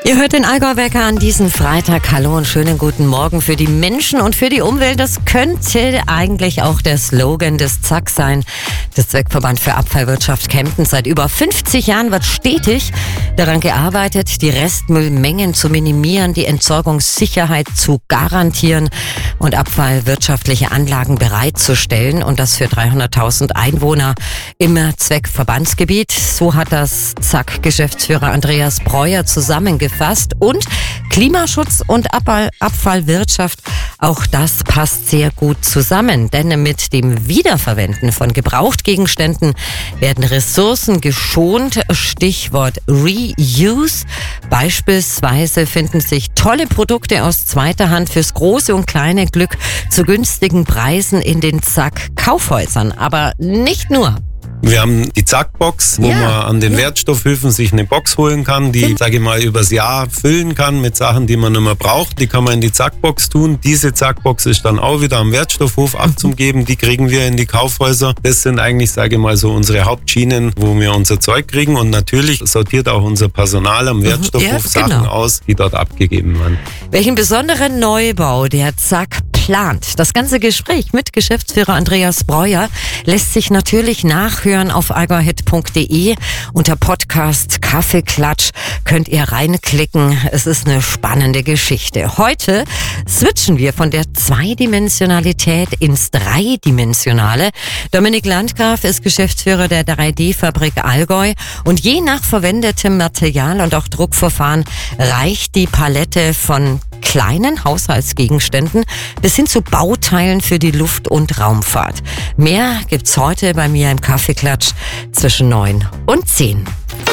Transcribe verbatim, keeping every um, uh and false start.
Ihr hört den Allgäu-Wecker an diesem Freitag. Hallo und schönen guten Morgen. Für die Menschen und für die Umwelt, das könnte eigentlich auch der Slogan des Z A K sein. Der Zweckverband für Abfallwirtschaft Kempten. Seit über fünfzig Jahren wird stetig daran gearbeitet, die Restmüllmengen zu minimieren, die Entsorgungssicherheit zu garantieren und abfallwirtschaftliche Anlagen bereitzustellen. Und das für dreihunderttausend Einwohner im Zweckverbandsgebiet. So hat das Z A K-Geschäftsführer Andreas Breuer zusammengefasst. Und Klimaschutz und Abfall, Abfallwirtschaft, auch das passt sehr gut zusammen. Denn mit dem Wiederverwenden von Gebrauchtgegenständen werden Ressourcen geschont. Stichwort Reuse. Beispielsweise finden sich tolle Produkte aus zweiter Hand fürs große und kleine Glück zu günstigen Preisen in den Z A K-Kaufhäusern. Aber nicht nur. Wir haben die Z A K-Box, wo ja, man an den ja. Wertstoffhöfen sich eine Box holen kann, die, sage ich mal, übers Jahr füllen kann mit Sachen, die man nicht mehr braucht. Die kann man in die Z A K-Box tun. Diese Z A K-Box ist dann auch wieder am Wertstoffhof abzugeben. Die kriegen wir in die Kaufhäuser. Das sind eigentlich, sage ich mal, so unsere Hauptschienen, wo wir unser Zeug kriegen. Und natürlich sortiert auch unser Personal am Wertstoffhof ja, genau. Sachen aus, die dort abgegeben werden. Welchen besonderen Neubau der Z A K plant? Das ganze Gespräch mit Geschäftsführer Andreas Breuer lässt sich natürlich nachhören auf allgäuhit punkt de. Unter Podcast Kaffeeklatsch könnt ihr reinklicken. Es ist eine spannende Geschichte. Heute switchen wir von der Zweidimensionalität ins Dreidimensionale. Dominik Landgraf ist Geschäftsführer der drei D Fabrik Allgäu und je nach verwendetem Material und auch Druckverfahren reicht die Palette von kleinen Haushaltsgegenständen bis hin zu Bauteilen für die Luft- und Raumfahrt. Mehr gibt's heute bei mir im Kaffeeklatsch zwischen neun und zehn.